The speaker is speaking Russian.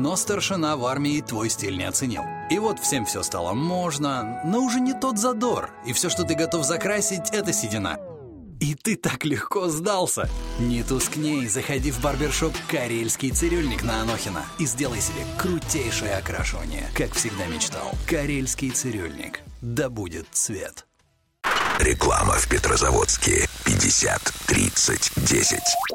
Но старшина в армии твой стиль не оценил. И вот всем все стало можно, но уже не тот задор. И все, что ты готов закрасить, это седина. И ты так легко сдался. Не тускней, заходи в барбершоп «Карельский цирюльник» на Анохина и сделай себе крутейшее окрашивание, как всегда мечтал. «Карельский цирюльник». Да будет цвет. Реклама в Петрозаводске. 50 30 10.